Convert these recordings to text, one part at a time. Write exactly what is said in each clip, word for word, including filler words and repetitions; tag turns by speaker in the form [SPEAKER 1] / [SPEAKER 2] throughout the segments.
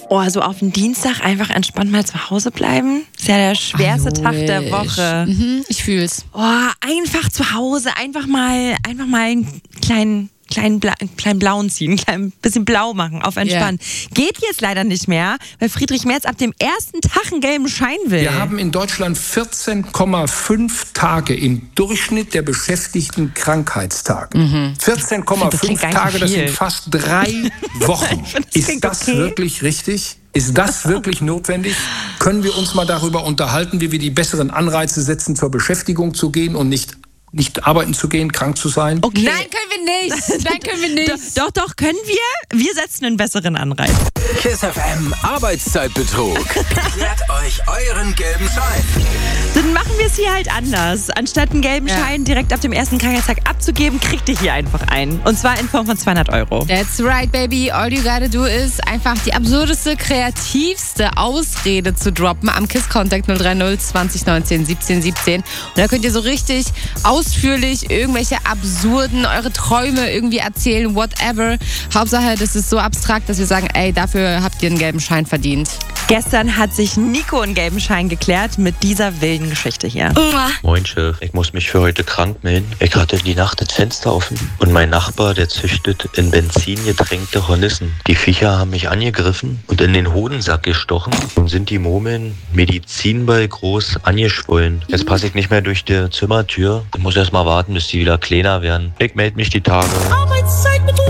[SPEAKER 1] Oh, so auf den Dienstag einfach entspannt mal zu Hause bleiben. Ist ja der schwerste
[SPEAKER 2] Hallo,
[SPEAKER 1] Tag der Woche.
[SPEAKER 2] Mhm, ich fühl's.
[SPEAKER 1] Oh, einfach zu Hause, einfach mal, einfach mal einen kleinen, kleinen, Bla, kleinen blauen ziehen, ein klein bisschen blau machen, auf entspannt. Yeah. Geht jetzt leider nicht mehr, weil Friedrich Merz ab dem ersten Tag einen gelben Schein will.
[SPEAKER 3] Wir haben in Deutschland vierzehn Komma fünf Tage im Durchschnitt der Beschäftigten Krankheitstag. Mhm. vierzehn Komma fünf Tage, das sind fast drei Wochen. das Ist das okay? wirklich richtig? Ist das wirklich notwendig? Können wir uns mal darüber unterhalten, wie wir die besseren Anreize setzen, zur Beschäftigung zu gehen und nicht nicht arbeiten zu gehen, krank zu sein?
[SPEAKER 1] Okay.
[SPEAKER 2] Nein, können wir nicht. Nein, können wir nicht.
[SPEAKER 1] Doch, doch, können wir. Wir setzen einen besseren Anreiz.
[SPEAKER 4] Kiss F M Arbeitszeitbetrug. Klärt euch euren gelben Schein.
[SPEAKER 1] Dann machen wir es hier halt anders. Anstatt einen gelben ja. Schein direkt ab dem ersten Krankheitstag abzugeben, kriegt ihr hier einfach einen. Und zwar in Form von zweihundert Euro.
[SPEAKER 2] That's right, baby. All you gotta do is einfach die absurdeste, kreativste Ausrede zu droppen am KISS-Contact null drei null zwanzig neunzehn siebzehn siebzehn. Und da könnt ihr so richtig ausführlich irgendwelche absurden, eure Träume irgendwie erzählen, whatever. Hauptsache, das ist so abstrakt, dass wir sagen, ey, dafür habt ihr einen gelben Schein verdient.
[SPEAKER 1] Gestern hat sich Nico einen gelben Schein geklärt mit dieser wilden Geschichte hier.
[SPEAKER 5] Moin Chef, ich muss mich für heute krank melden. Ich hatte die Nacht das Fenster offen und mein Nachbar, der züchtet in Benzin getränkte Hornissen. Die Viecher haben mich angegriffen und in den Hodensack gestochen und sind die Murmeln Medizinball groß angeschwollen. Jetzt passe ich nicht mehr durch die Zimmertür. Ich muss erst mal warten, bis die wieder kleiner werden. Ich melde mich die Tage.
[SPEAKER 1] Arbeitszeitbetrug!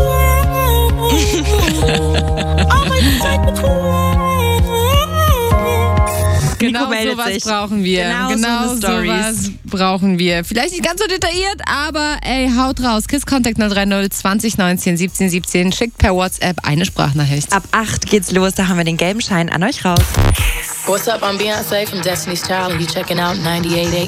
[SPEAKER 1] Arbeitszeitbetrug!
[SPEAKER 2] Genau sowas sich. brauchen wir.
[SPEAKER 1] Genau,
[SPEAKER 2] genau
[SPEAKER 1] so
[SPEAKER 2] sowas brauchen wir. Vielleicht nicht ganz so detailliert, aber ey, haut raus. KISS-Contact null drei null zwanzig neunzehn siebzehn siebzehn. Schickt per WhatsApp eine Sprachnachricht.
[SPEAKER 1] Ab acht geht's los, da haben wir den gelben Schein an euch raus.
[SPEAKER 6] What's up, I'm Beyonce from Destiny's Child and you checking out ninety-eight point eight